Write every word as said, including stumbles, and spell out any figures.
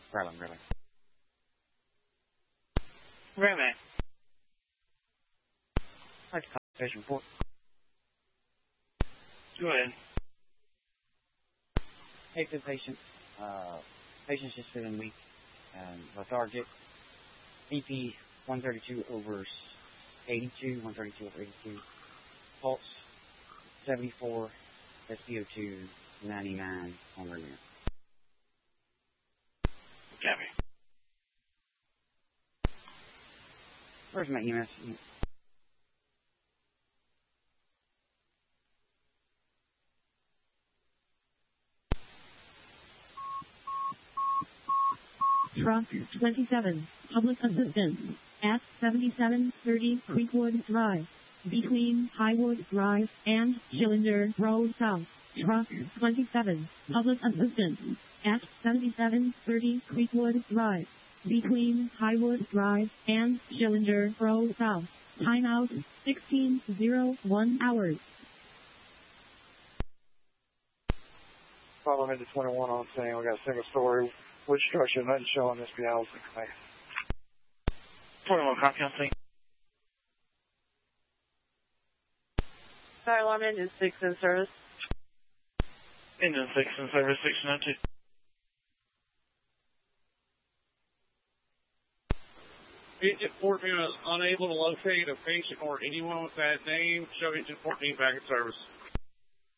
Grab him, grab him. Grab him. I'd like to call the station report. Go ahead. Hey, to the patient. Uh, patient's just feeling weak. Um, lethargic. B P one thirty-two over eighty-two, one thirty-two over eighty-two. Pulse seventy-four. S P O two ninety-nine on rear. Copy. Where's my E M S? Truck twenty-seven, public assistance, at seventy-seven thirty Creekwood Drive, between Highwood Drive and Cylinder Road South. Truck twenty-seven, public assistance, at seventy-seven thirty Creekwood Drive, between Highwood Drive and Cylinder Road South. Timeout sixteen oh one hours. Follow into twenty-one on scene. We got a single story. Wood structure, nothing showing this be housing. twenty-one, copy on scene. Fire alarm engine six in service. Engine six in service, six nine two. Agent fourteen is unable to locate a patient or anyone with that name. Show Agent fourteen back in service.